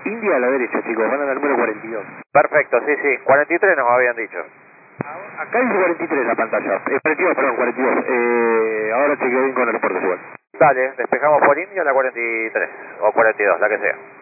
India a la derecha, chicos, van a la número 42. Perfecto, sí, sí, 43 nos habían dicho. Acá dice 43 la pantalla, 42, perdón, 42. Ahora chequeo bien con el reporte igual. Dale, despejamos por India la 43, o 42, la que sea.